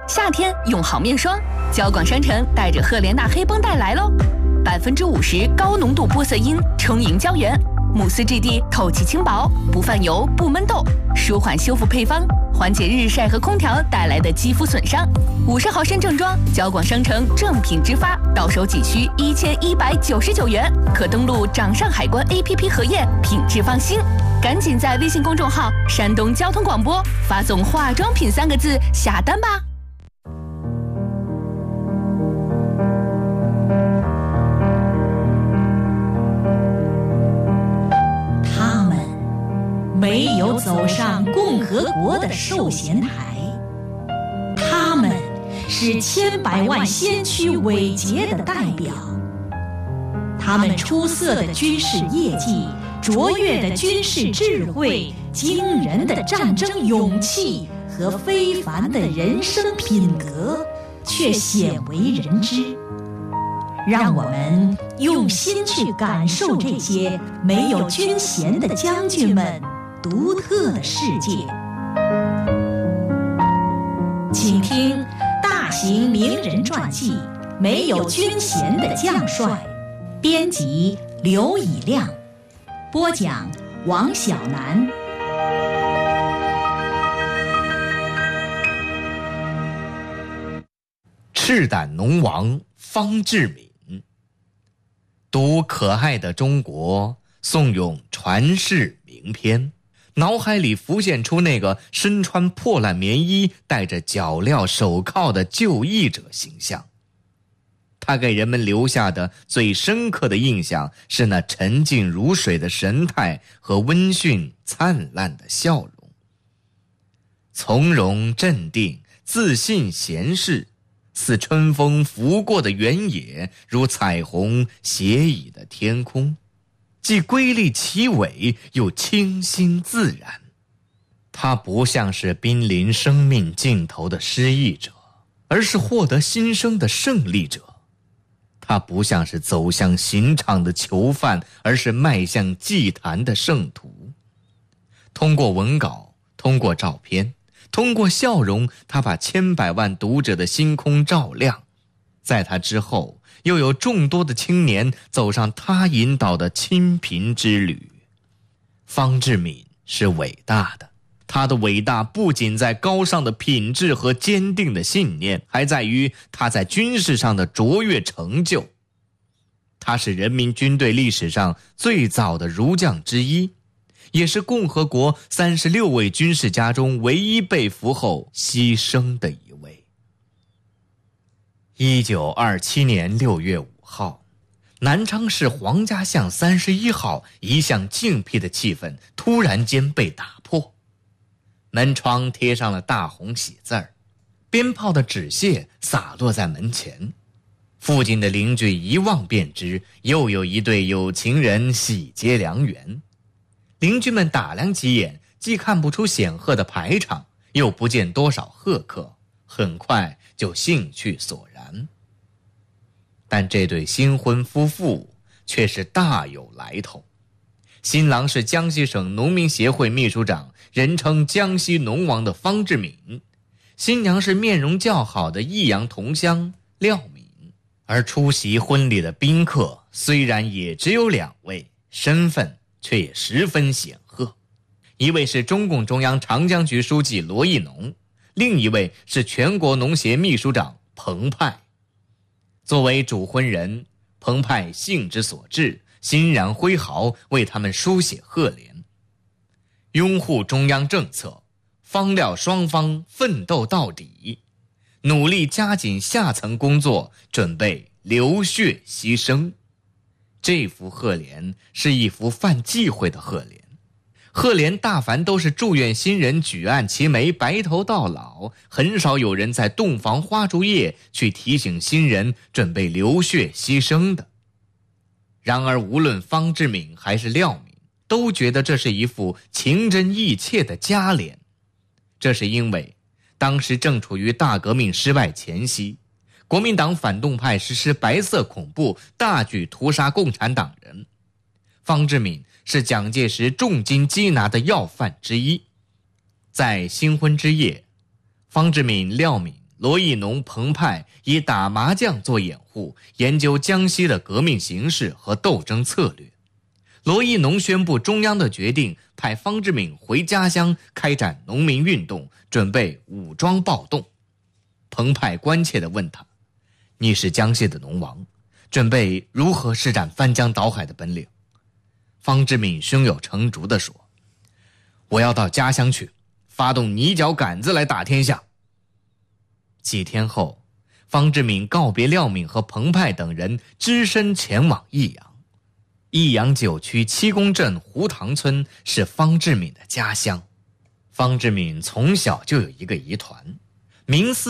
夏天用好面霜，交广商城带着赫莲娜黑绷带来喽，50%高浓度玻色因充盈胶原，慕斯 GD 透气轻薄，不泛油不闷痘，舒缓修复配方，缓解日晒和空调带来的肌肤损伤。50毫升正装，交广商城正品直发，到手仅需1199元，可登录掌上海关 APP 核验，品质放心。赶紧在微信公众号“山东交通广播”发送“化妆品”3个字下单吧。 他们没有走上共和国的授衔台，他们是千百万先驱伟捷的代表，他们出色的军事业绩，卓越的军事智慧，惊人的战争勇气和非凡的人生品格却鲜为人知。让我们用心去感受这些没有军衔的将军们独特的世界。请听大型名人传记《没有军衔的将帅》，编辑刘以亮，播讲王小楠。 赤胆农王方志敏，读可爱的中国，诵咏传世名篇，脑海里浮现出那个身穿破烂棉衣，戴着脚镣手铐的就义者形象。他给人们留下的最深刻的印象是那沉静如水的神态和温驯灿烂的笑容。从容镇定，自信闲适，似春风拂过的原野，如彩虹斜倚的天空，既瑰丽奇伟，又清新自然。他不像是濒临生命尽头的失意者，而是获得新生的胜利者。他不像是走向刑场的囚犯，而是迈向祭坛的圣徒。通过文稿，通过照片，通过笑容，他把千百万读者的星空照亮。在他之后，又有众多的青年走上他引导的清贫之旅。方志敏是伟大的，他的伟大不仅在高尚的品质和坚定的信念，还在于他在军事上的卓越成就。他是人民军队历史上最早的儒将之一，也是共和国36位军事家中唯一被俘后牺牲的一位。1927年6月5号，南昌市黄家巷31号一向静僻的气氛突然间被打破。门窗贴上了大红喜字儿，鞭炮的纸屑洒落在门前。附近的邻居一望便知，又有一对有情人喜结良缘。邻居们打量几眼，既看不出显赫的排场，又不见多少贺客，很快就兴趣索然。但这对新婚夫妇却是大有来头。新郎是江西省农民协会秘书长，人称江西农王的方志敏，新娘是面容较好的益阳同乡廖敏。而出席婚礼的宾客虽然也只有2位，身份却也十分显赫。一位是中共中央长江局书记罗亦农，另一位是全国农协秘书长彭湃。作为主婚人，彭湃兴之所至，欣然挥毫为他们书写贺联。拥护中央政策，方料双方奋斗到底，努力加紧下层工作，准备流血牺牲。这幅贺联是一幅犯忌讳的贺联，贺联大凡都是祝愿新人举案齐眉，白头到老，很少有人在洞房花烛夜去提醒新人准备流血牺牲的。然而无论方志敏还是廖敏，都觉得这是一幅情真意切的佳联。这是因为当时正处于大革命失败前夕，国民党反动派实施白色恐怖，大举屠杀共产党人。方志敏是蒋介石重金缉拿的要犯之一。在新婚之夜，方志敏、廖敏罗义农、彭湃以打麻将做掩护，研究江西的革命形势和斗争策略。罗义农宣布中央的决定，派方志敏回家乡开展农民运动，准备武装暴动。彭湃关切地问他：你是江西的农王，准备如何施展翻江倒海的本领？方志敏胸有成竹地说：我要到家乡去，发动泥脚杆子来打天下。几天后，方志敏告别廖敏和彭湃等人，只身前往益阳。益阳9区七公镇胡塘村是方志敏的家乡。方志敏从小就有一个疑团，冥思